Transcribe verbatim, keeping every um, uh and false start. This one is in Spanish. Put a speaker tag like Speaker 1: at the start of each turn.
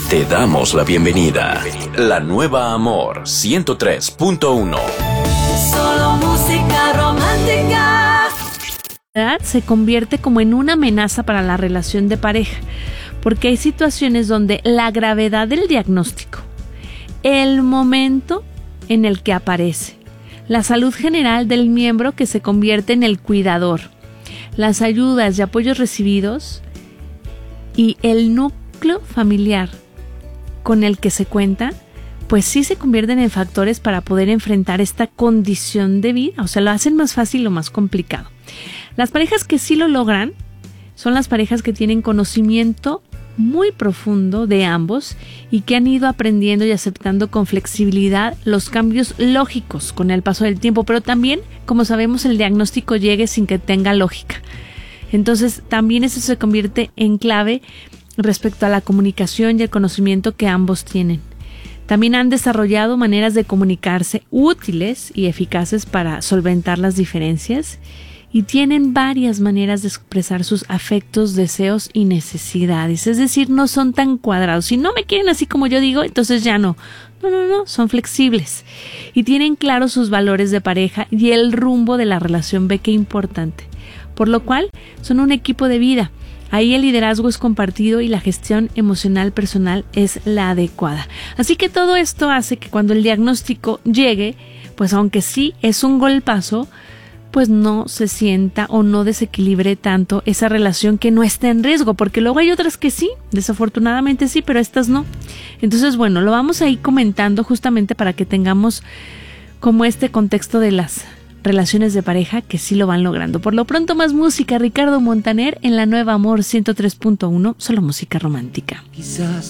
Speaker 1: Te damos la bienvenida. La nueva Amor ciento tres punto uno.
Speaker 2: Solo música romántica.
Speaker 3: Se convierte como en una amenaza para la relación de pareja, porque hay situaciones donde la gravedad del diagnóstico, el momento en el que aparece, la salud general del miembro que se convierte en el cuidador, las ayudas y apoyos recibidos y el núcleo familiar con el que se cuenta, pues sí se convierten en factores para poder enfrentar esta condición de vida, o sea, lo hacen más fácil o más complicado. Las parejas que sí lo logran son las parejas que tienen conocimiento muy profundo de ambos y que han ido aprendiendo y aceptando con flexibilidad los cambios lógicos con el paso del tiempo, pero también, como sabemos, el diagnóstico llegue sin que tenga lógica. Entonces, también eso se convierte en clave respecto a la comunicación y el conocimiento que ambos tienen. También han desarrollado maneras de comunicarse útiles y eficaces para solventar las diferencias y tienen varias maneras de expresar sus afectos, deseos y necesidades. Es decir, no son tan cuadrados. Si no me quieren así como yo digo, entonces ya no. No, no, no, son flexibles y tienen claros sus valores de pareja y el rumbo de la relación. Ve qué importante. Por lo cual, son un equipo de vida. Ahí el liderazgo es compartido y la gestión emocional personal es la adecuada. Así que todo esto hace que cuando el diagnóstico llegue, pues aunque sí es un golpazo, pues no se sienta o no desequilibre tanto esa relación que no está en riesgo, porque luego hay otras que sí, desafortunadamente sí, pero estas no. Entonces, bueno, lo vamos a ir comentando justamente para que tengamos como este contexto de las relaciones de pareja que sí lo van logrando. Por lo pronto, más música. Ricardo Montaner en la nueva Amor ciento tres punto uno, solo música romántica.
Speaker 4: Quizás